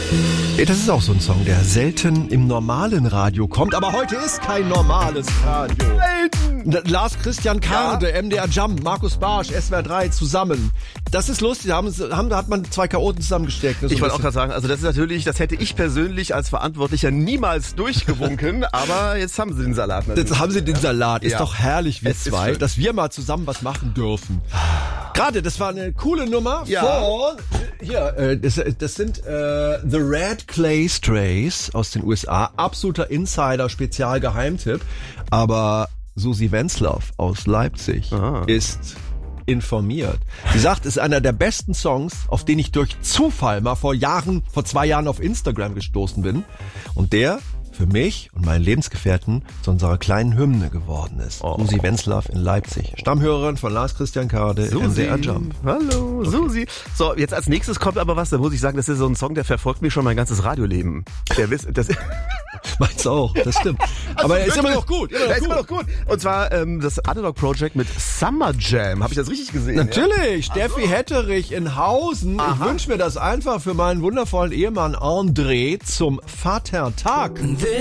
Das ist auch so ein Song, der selten im normalen Radio kommt, aber heute ist kein normales Radio. Lars Christian Karde, ja. MDR Jump, Markus Barsch, SWR 3 zusammen. Das ist lustig, da hat man zwei Chaoten zusammengesteckt. Ich wollte auch gerade sagen, also das ist natürlich, das hätte ich persönlich als Verantwortlicher niemals durchgewunken, aber jetzt haben sie den Salat natürlich. Jetzt haben sie den Salat, ist Ja. doch herrlich, wir Es ist zwei, schön. dass wir mal zusammen was machen dürfen. Gerade, das war eine coole Nummer Ja. von, das sind The Red Clay Strays aus den USA, absoluter Insider, Spezialgeheimtipp, aber Susi Wenzlaff aus Leipzig ist informiert. Sie sagt, es ist einer der besten Songs, auf den ich durch Zufall mal vor 2 Jahren auf Instagram gestoßen bin und der für mich und meinen Lebensgefährten zu unserer kleinen Hymne geworden ist. Susi Wenzlaff in Leipzig. Stammhörerin von Lars Christian Karde, MDR Jump. Hallo, Susi. So, jetzt als nächstes kommt aber was, da muss ich sagen, das ist so ein Song, der verfolgt mich schon mein ganzes Radioleben. Meinst du auch, das stimmt. Aber er ist immer noch gut. Er ist immer noch gut. Und zwar das Underdog Project mit Summer Jam. Habe ich das richtig gesehen? Natürlich, Steffi Hetterich in Hausen. Ich wünsche mir das einfach für meinen wundervollen Ehemann André zum Vatertag.